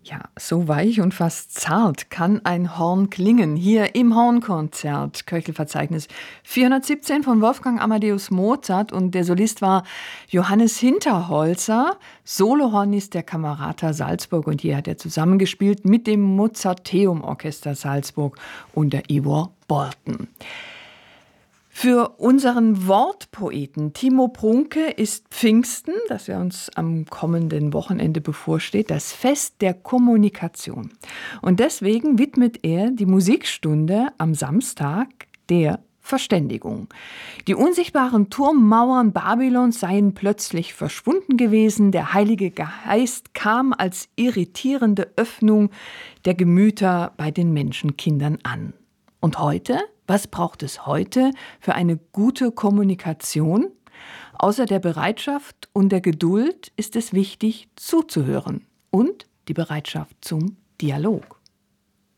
Ja, so weich und fast zart kann ein Horn klingen. Hier im Hornkonzert, Köchelverzeichnis 417 von Wolfgang Amadeus Mozart, und der Solist war Johannes Hinterholzer. Solohornist der Camerata Salzburg, und hier hat er zusammengespielt mit dem Mozarteum Orchester Salzburg unter Ivor Borten. Für unseren Wortpoeten Timo Prunke ist Pfingsten, das ja uns am kommenden Wochenende bevorsteht, das Fest der Kommunikation. Und deswegen widmet er die Musikstunde am Samstag der Verständigung. Die unsichtbaren Turmmauern Babylons seien plötzlich verschwunden gewesen. Der Heilige Geist kam als irritierende Öffnung der Gemüter bei den Menschenkindern an. Und heute? Was braucht es heute für eine gute Kommunikation? Außer der Bereitschaft und der Geduld ist es wichtig, zuzuhören und die Bereitschaft zum Dialog.